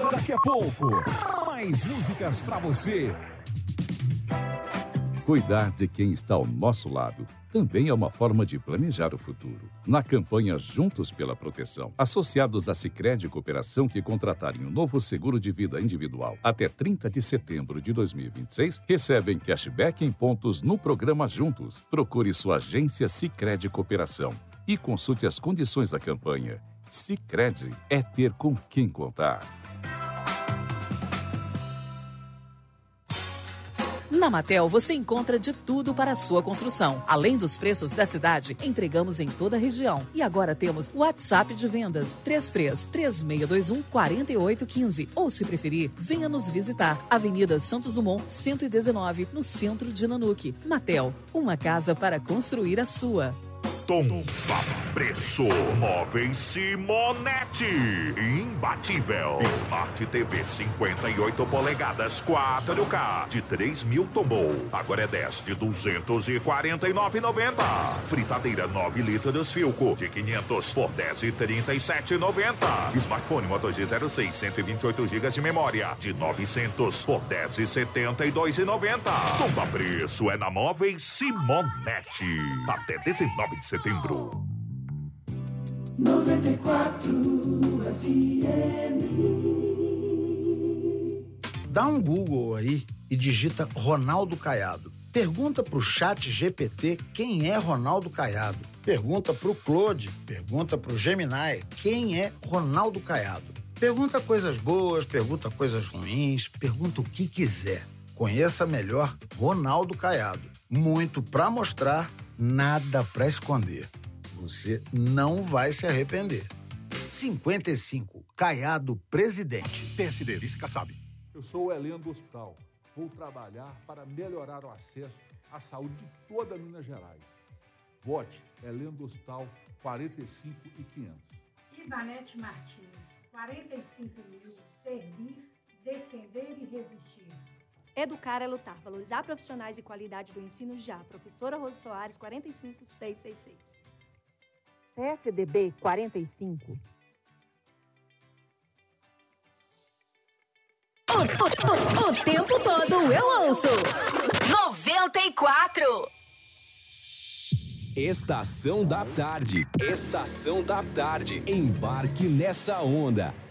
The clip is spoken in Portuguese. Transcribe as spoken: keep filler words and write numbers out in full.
Daqui a pouco, mais músicas pra você. Cuidar de quem está ao nosso lado também é uma forma de planejar o futuro. Na campanha Juntos pela Proteção, associados à Sicredi Cooperação que contratarem um novo seguro de vida individual até trinta de setembro de dois mil e vinte e seis, recebem cashback em pontos no programa Juntos. Procure sua agência Sicredi Cooperação e consulte as condições da campanha. Sicredi é ter com quem contar. Na Matel, você encontra de tudo para a sua construção. Além dos preços da cidade, entregamos em toda a região. E agora temos o WhatsApp de vendas três três três seis dois um quatro oito um cinco. Ou, se preferir, venha nos visitar. Avenida Santos Dumont, cento e dezenove, no centro de Nanuque. Matel, uma casa para construir a sua. Tomba Preço. Móveis Simonetti. Imbatível. Smart T V cinquenta e oito polegadas quatro K de três mil tombou. Agora é dez de duzentos e quarenta e nove reais e noventa centavos. Fritadeira nove litros Philco de quinhentos por dez de trinta e sete reais e noventa centavos. Smartphone Moto G zero seis, cento e vinte e oito gigas de memória de novecentos por dez de setenta e dois reais e noventa centavos. Tomba Preço é na Móveis Simonetti. Até dezenove de setembro. noventa e quatro F M. Dá um Google aí e digita Ronaldo Caiado. Pergunta pro chat G P T quem é Ronaldo Caiado. Pergunta pro Claude, pergunta pro Gemini quem é Ronaldo Caiado. Pergunta coisas boas, pergunta coisas ruins, pergunta o que quiser. Conheça melhor Ronaldo Caiado. Muito pra mostrar, nada pra esconder. Você não vai se arrepender. cinquenta e cinco, Caiado Presidente. P S D, vice Kassab. Eu sou o Heleno do Hospital. Vou trabalhar para melhorar o acesso à saúde de toda Minas Gerais. Vote Heleno do Hospital quarenta e cinco e quinhentos. Ivanete Martins, quarenta e cinco mil, servir, defender e resistir. Educar é lutar, valorizar profissionais e qualidade do ensino já. Professora Rosa Soares, quarenta e cinco, seiscentos e sessenta e seis. P S D B quarenta e cinco. O, o, o, o tempo todo eu ouço noventa e quatro. Estação da Tarde. Estação da Tarde. Embarque nessa onda.